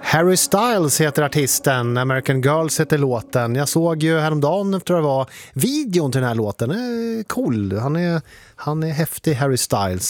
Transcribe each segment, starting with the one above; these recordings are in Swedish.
Harry Styles heter artisten, American Girls heter låten. Jag såg ju häromdagen, tror jag det var, videon till den här låten. Cool, han är häftig, Harry Styles.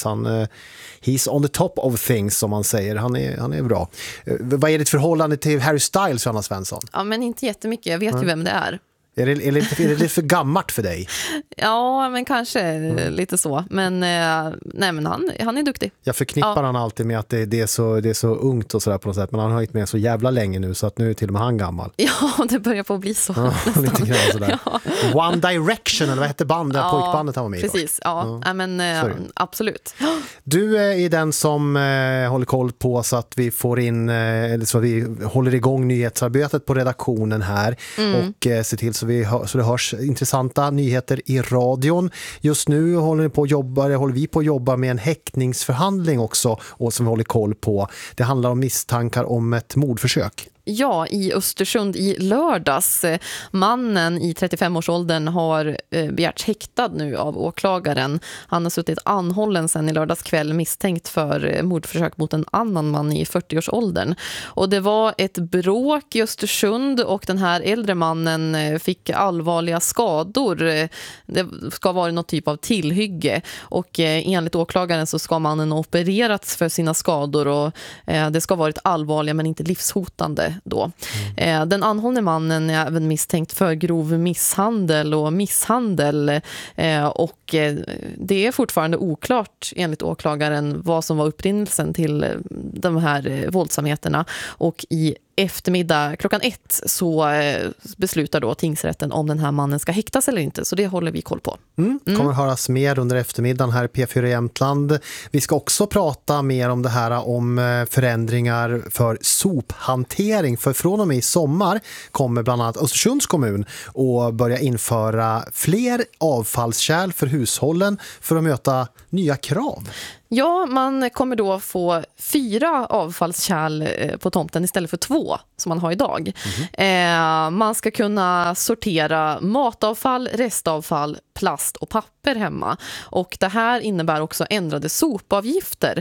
He's on the top of things, som man säger. Han är bra. Vad är ditt förhållande till Harry Styles, Johanna Svensson? Ja, men inte jättemycket. Jag vet ju vem det är. Är det lite för gammalt för dig? Ja, men kanske lite så. Men nej, men han är duktig. Jag förknippar han alltid med att det är så ungt och sådär på något sätt. Men han har inte med så jävla länge nu, så att nu är till och med han gammal. Ja, det börjar på att bli så. Ja, lite grann sådär. Ja. One Direction, eller vad hette bandet? Ja, pojkbandet han var med i. Precis, ja. Men absolut. Du är den som håller koll på så att vi får in, eller så vi håller igång nyhetsarbetet på redaktionen här och ser till så det hörs intressanta nyheter i radion. Just nu håller vi på att jobba med en häktningsförhandling också, och som vi håller koll på. Det handlar om misstankar om ett mordförsök. Ja, i Östersund i lördags. Mannen i 35-årsåldern har begärts häktad nu av åklagaren. Han har suttit anhållen sedan i lördags kväll misstänkt för mordförsök mot en annan man i 40-årsåldern. Och det var ett bråk i Östersund och den här äldre mannen fick allvarliga skador. Det ska vara någon typ av tillhygge, och enligt åklagaren så ska mannen ha opererats för sina skador, och det ska ha varit allvarliga men inte livshotande då. Den anhållne mannen är även misstänkt för grov misshandel och misshandel, och det är fortfarande oklart enligt åklagaren vad som var upprinnelsen till de här våldsamheterna, och i eftermiddag klockan 1 så beslutar då tingsrätten om den här mannen ska häktas eller inte, så det håller vi koll på. Kommer höras mer under eftermiddagen här i P4 Jämtland. Vi ska också prata mer om det här om förändringar för sophantering, för från och med i sommar kommer bland annat Östersunds kommun att börja införa fler avfallskärl för hushållen för att möta nya krav. Ja, man kommer då få 4 avfallskärl på tomten istället för 2 som man har idag. Man ska kunna sortera matavfall, restavfall, plast och papper hemma. Och det här innebär också ändrade sopavgifter.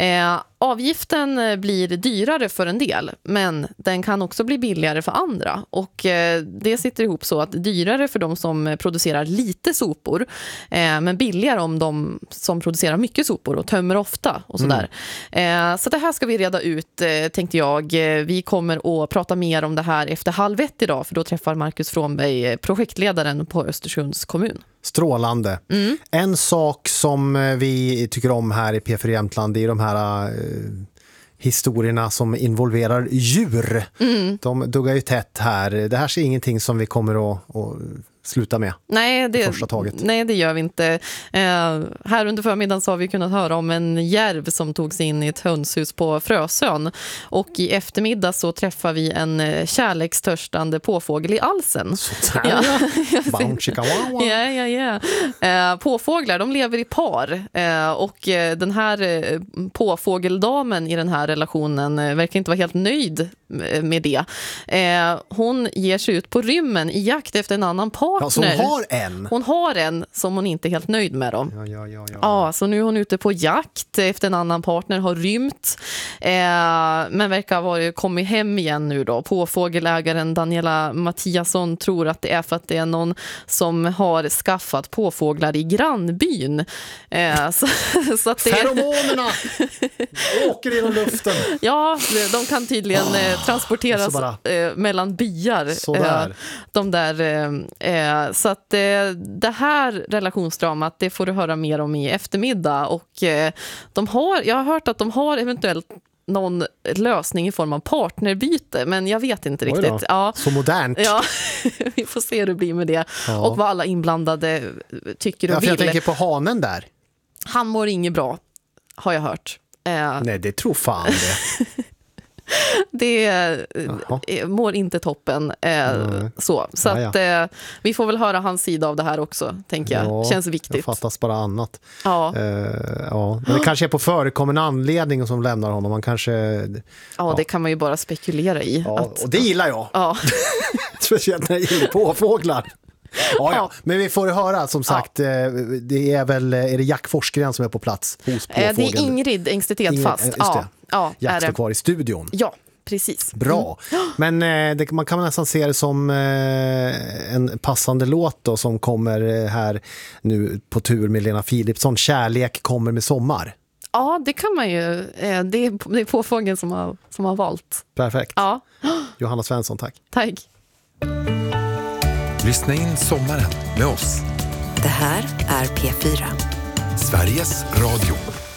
Avgiften blir dyrare för en del, men den kan också bli billigare för andra. Och det sitter ihop så att dyrare för de som producerar lite sopor, men billigare om de som producerar mycket sopor och tömmer ofta och sådär. Så det här ska vi reda ut, tänkte jag. Vi kommer att prata mer om det här efter 12:30 idag, för då träffar Marcus Frånberg projektledaren på Östersunds kommun. Strålande. En sak som vi tycker om här i P4 Jämtland är de här historierna som involverar djur. De duggar ju tätt här. Det här är ingenting som vi kommer att sluta med. Nej, det gör vi inte. Här under förmiddagen så har vi kunnat höra om en järv som tog sig in i ett hönshus på Frösön. Och i eftermiddag så träffar vi en kärlekstörstande påfågel i alsen. Påfåglar, de lever i par. Och den här påfågeldamen i den här relationen verkar inte vara helt nöjd med det. Hon ger sig ut på rymmen i jakt efter en annan partner. Ja, så hon har en som hon inte är helt nöjd med dem. Ja, så nu är hon ute på jakt efter en annan partner, har rymt. Men verkar ha kommit hem igen nu då. Påfågelägaren Daniela Mattiasson tror att det är för att det är någon som har skaffat påfåglar i grannbyn. Så att det... Feromonerna åker genom luften. Ja, de kan tydligen transporteras mellan byar. De där... Så att det här relationsdramat, det får du höra mer om i eftermiddag. Och jag har hört att de har eventuellt någon lösning i form av partnerbyte, men jag vet inte riktigt. Ja. Så modernt. Ja, vi får se hur det blir med det. Ja. Och vad alla inblandade tycker och vill. Jag tänker på hanen där. Han mår inget bra, har jag hört. Nej, det tror fan det. Det mår inte toppen. Så att vi får väl höra hans sida av det här också, tänker jag. Ja, känns viktigt. Det fattas bara annat. Ja. Men det kanske är på förekommande anledning som lämnar honom. Man kanske... Ja, det kan man ju bara spekulera i. Ja, och det gillar jag. Ja. Speciellt när jag gillar påfåglar. Ja. Men vi får höra, som sagt, det är det Jack Forsgren som är på plats hos påfågeln? Det är Ingrid Engstedt Edfast. Jack står kvar i studion. Ja, precis. Bra. Men man kan nästan se det som en passande låt då, som kommer här nu på tur med Lena Philipsson. Kärlek kommer med sommar. Ja, det kan man ju. Det är Påfågeln som har valt. Perfekt. Ja. Johanna Svensson, tack. Tack. Lyssna in sommaren med oss. Det här är P4. Sveriges Radio.